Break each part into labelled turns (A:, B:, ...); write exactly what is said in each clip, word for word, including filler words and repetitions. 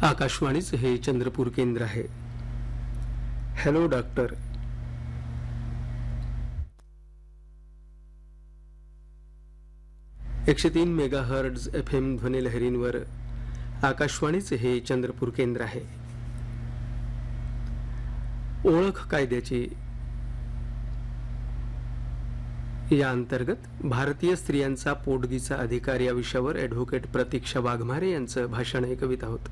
A: आकाशवाणीचं हे चंद्रपूर केंद्र आहे. Hello doctor. एकशे तीन मेगा हर्ट्ज एफ एम ध्वनिलहरींवर आकाशवाणीचे हे चंद्रपूर केंद्र आहे. ओळख कायद्याची या अंतर्गत भारतीय स्त्रियांचा पोटगीचा अधिकार या विषयावर ॲडव्होकेट प्रतीक्षा वाघमारे यांचं भाषण ऐकवित आहोत.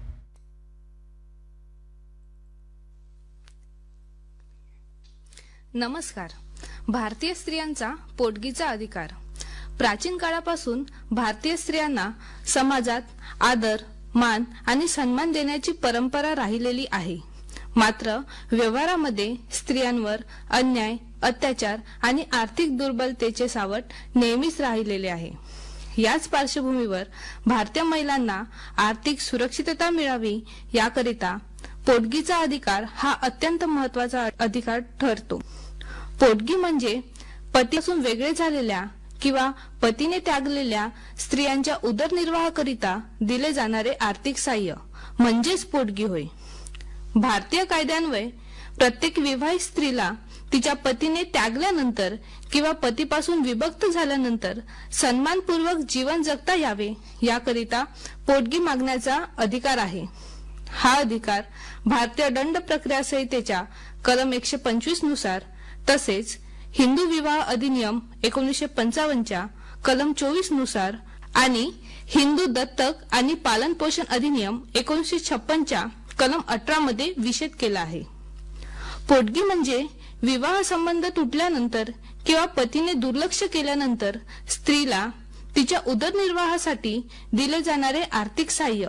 B: नमस्कार. भारतीय स्त्रियांचा पोटगीचा अधिकार. प्राचीन काळापासून भारतीय स्त्रियांना समाजात आदर, मान आणि सन्मान देण्याची परंपरा राहिलेली आहे. मात्र व्यवहारामध्ये स्त्रियांवर अन्याय, अत्याचार आणि आर्थिक दुर्बलतेचे सावट नेहमीच राहिलेले आहे. याच पार्श्वभूमीवर भारतीय महिलांना आर्थिक सुरक्षितता मिळावी याकरिता पोटगीचा अधिकार हा अत्यंत महत्त्वाचा अधिकार ठरतो. पोटगी म्हणजे पतीपासून वेगळे झालेल्या किंवा पतीने त्यागलेल्या स्त्रियांच्या उदरनिर्वाहाकरिता दिले जाणारे आर्थिक सहाय्य म्हणजेच पोटगी होय. भारतीय कायद्यान्वये प्रत्येक विवाहित स्त्रीला तिच्या पतीने त्यागल्यानंतर किंवा पतीपासून विभक्त झाल्यानंतर सन्मानपूर्वक जीवन जगता यावे याकरिता पोटगी मागण्याचा अधिकार आहे. हा अधिकार भारतीय दंड प्रक्रिया संहितेच्या कलम एकशे पंचवीस नुसार तसेच हिंदू विवाह अधिनियम एकोणीसशे पंचावन्नच्या कलम चोवीस नुसार आणि हिंदू दत्तक आणि पालन पोषण अधिनियम एकोणीसशे छप्पनच्या कलम अठरा मध्ये विशेष केला आहे. पोटगी म्हणजे विवाह संबंध तुटल्यानंतर किंवा पतीने दुर्लक्ष केल्यानंतर स्त्रीला तिच्या उदरनिर्वाहासाठी दिले जाणारे आर्थिक सहाय्य.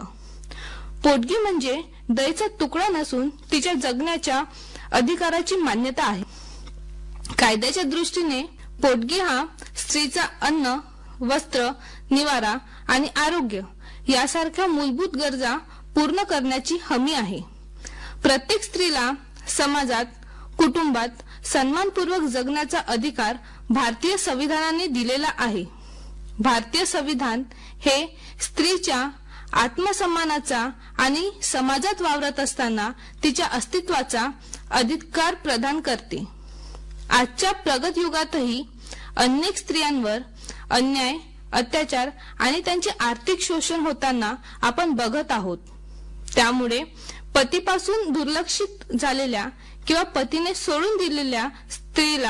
B: पोटगी म्हणजे दयेचा तुकडा नसून तिच्या जगण्याच्या अधिकाराची मान्यता आहे. कायद्याच्या दृष्टीने पोटगी हा स्त्रीचा अन्न, वस्त्र, निवारा आणि आरोग्य यासारख्या मूलभूत गरजा पूर्ण करण्याची हमी आहे. प्रत्येक स्त्रीला समाजात, कुटुंबात सन्मानपूर्वक जगण्याचा अधिकार भारतीय संविधानाने दिलेला आहे. भारतीय संविधान हे स्त्रीच्या आत्मसन्मानाचा आणि समाजात वावरत असताना तिच्या अस्तित्वाचा अधिकार प्रदान करते. आजच्या प्रगत युगातही अनेक स्त्रियांवर अन्याय, अत्याचार आणि त्यांचे आर्थिक शोषण होताना आपण बघत आहोत. त्यामुळे पतीपासून दुर्लक्षित झालेल्या किंवा पतीने सोडून दिलेल्या स्त्रीला